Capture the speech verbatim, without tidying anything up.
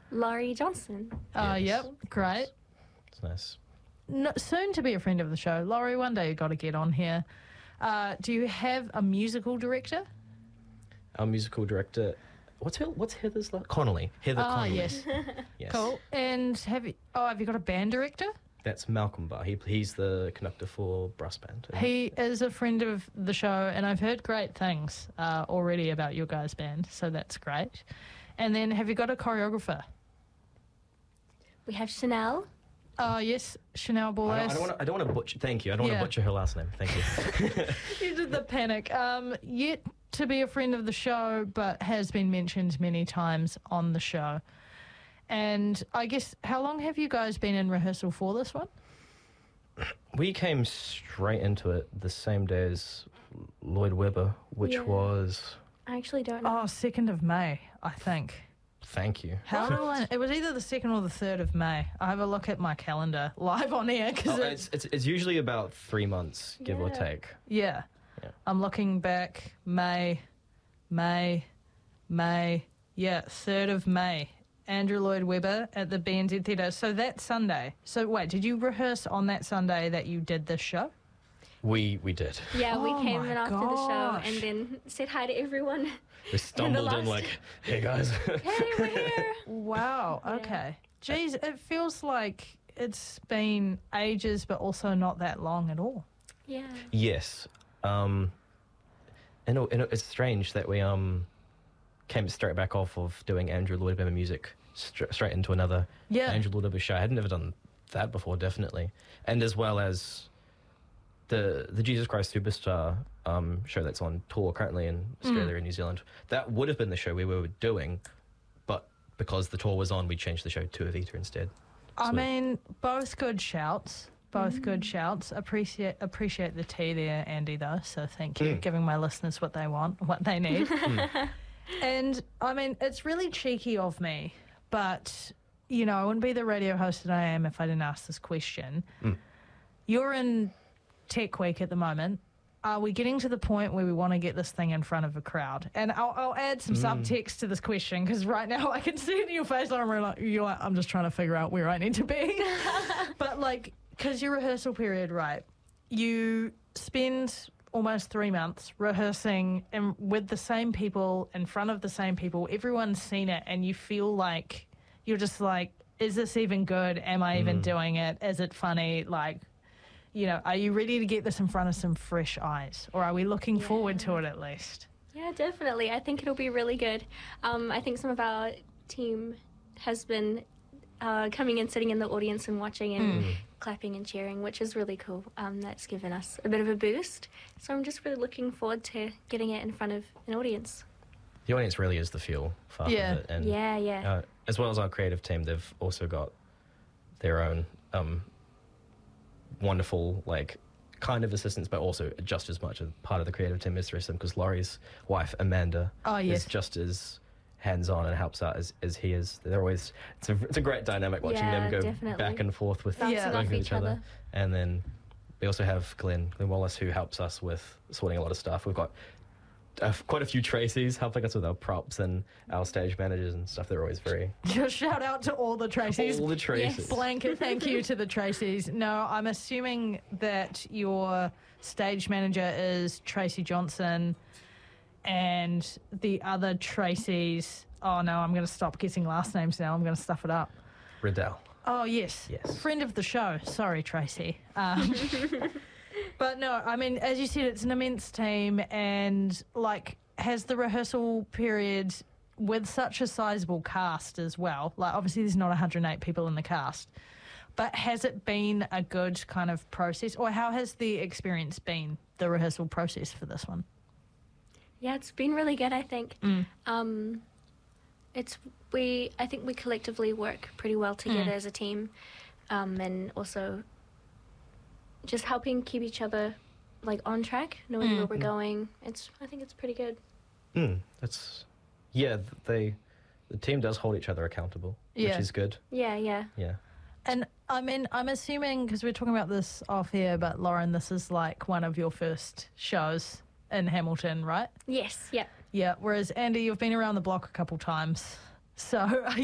Laurie Johnson. Uh, Yes. Yep, great. It's nice. No, soon to be a friend of the show. Laurie, one day you've got to get on here. Uh, do you have a musical director? Our musical director, what's her, what's Heather's last? Connolly. Heather Ah, Connolly. yes. Yes. Cool. And have you, oh, have you got a band director? That's Malcolm Barr. He, he's the conductor for brass band. He is a friend of the show, and I've heard great things uh, already about your guys' band, so that's great. And then have you got a choreographer? We have Chanel. Oh, yes, Chanel I Boulez. don't, I don't want to. I don't want to butcher. Thank you. I don't Yeah. want to butcher her last name. Thank you. You did the panic. Um, yet to be a friend of the show, but has been mentioned many times on the show. And I guess, how long have you guys been in rehearsal for this one? We came straight into it the same day as Lloyd Webber, which Yeah. was. I actually don't know. Oh, second of May, I think. Thank you. How do I? It was either the second or the third of May. I have a look at my calendar live on air because Oh, it's, it's, it's it's usually about three months, give or Yeah. take. yeah. Yeah. I'm looking back. May, May, May. Yeah, third of May. Andrew Lloyd Webber at the B N Z Theatre. So that Sunday. So wait, did you rehearse on that Sunday that you did this show? We we did. Yeah, we Oh came my in after the show gosh. and then said hi to everyone. We stumbled in last- like, hey guys. Hey, we're here. Wow. Yeah. Okay. Geez, it feels like it's been ages, but also not that long at all. Yeah. Yes. Um, and, it- and it- it's strange that we um came straight back off of doing Andrew Lloyd Webber music stra- straight into another Yeah. Andrew Lloyd Webber show. I had never done that before, definitely. And as well as the the Jesus Christ Superstar um, show that's on tour currently in Australia Mm. and New Zealand. That would have been the show we were doing, but because the tour was on, we changed the show to Evita instead. I So- mean, both good shouts. Both good shouts. Appreciate appreciate the tea there, Andy, though. So thank you. Mm. Giving my listeners what they want, what they need. And I mean, it's really cheeky of me, but you know, I wouldn't be the radio host that I am if I didn't ask this question. Mm. You're in Tech Week at the moment. Are we getting to the point where we want to get this thing in front of a crowd? And I'll, I'll add some subtext to this question because right now I can see it in your face, Lauren. Like, you're like, I'm just trying to figure out where I need to be. But like, because your rehearsal period, right? You spend almost three months rehearsing and with the same people in front of the same people. Everyone's seen it, and you feel like you're just like, is this even good? Am I even doing it? Is it funny? Like, you know, are you ready to get this in front of some fresh eyes, or are we looking forward to it at least? Yeah, definitely. I think it'll be really good. Um, I think some of our team has been uh, coming and sitting in the audience and watching and clapping and cheering, which is really cool. Um, that's given us a bit of a boost. So I'm just really looking forward to getting it in front of an audience. The audience really is the feel for half Yeah. of it. And Yeah, yeah. Uh, as well as our creative team, they've also got their own um, wonderful, like, kind of assistants, but also just as much a part of the creative team as the rest of them, because Laurie's wife, Amanda, Oh, yes. is just as hands-on and helps out as, as he is. They're always, it's a, it's a great dynamic watching Yeah, them go definitely. back and forth with Bouncing Yeah. off working with each each other. other. And then we also have Glenn, Glenn Wallace, who helps us with sorting a lot of stuff. We've got uh, quite a few Tracys helping us with our props and our stage managers and stuff. They're always very... Just shout out to all the Tracys. All the Tracys. Yes. Blanket thank you to the Tracys. No, I'm assuming that your stage manager is Tracy Johnson and the other Tracys. Oh no, I'm going to stop guessing last names now. I'm going to stuff it up. Riddell. Oh, yes. Yes. Friend of the show. Sorry, Tracy. Um, but no, I mean, as you said, it's an immense team, and like, has the rehearsal period with such a sizable cast as well, like obviously there's not one hundred eight people in the cast, but has it been a good kind of process, or how has the experience been, the rehearsal process for this one? Yeah, it's been really good, I think. Mm. Um, it's we. I think we collectively work pretty well together Mm. as a team, um, and also just helping keep each other like on track, knowing Mm. where we're going. It's. I think it's pretty good. Mm, that's... Yeah, th- they... The team does hold each other accountable, Yeah. which is good. Yeah, yeah. Yeah. And I mean, I'm assuming, because we're talking about this off here, but Lauren, this is like one of your first shows in Hamilton, right? Yes. Yep. Yeah, whereas Andy, you've been around the block a couple times. So